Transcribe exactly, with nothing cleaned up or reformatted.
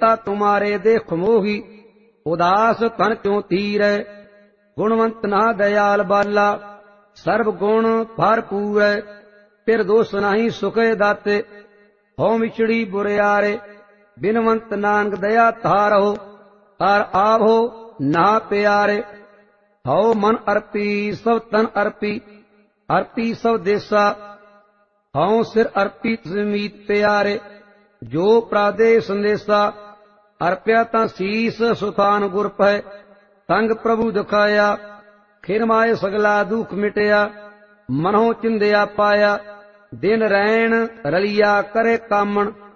पिता तुम्हारे देख मोही, उदास तन क्यों तीरै। गुणवंत ना दयाल बाला, सर्व गुण भरपूर। फिर दोष नहीं सुखे दाते, हो मिचड़ी बुरियारे। बिनवंत नानक दया तारो, तार आवो ना प्यारे। हौ मन अर्पी सब तन अर्पी, अर्पी सब देसा। हौ सिर अर्पी मीत प्यारे, जो प्रादे संदेशा। अर्प्या ता शीस सुथान गुर पै, तंग प्रभु दुखाया। खिर माए सगला दुख मिटया, मनो चिंदया पाया। दिन रैन रलिया करे कामण,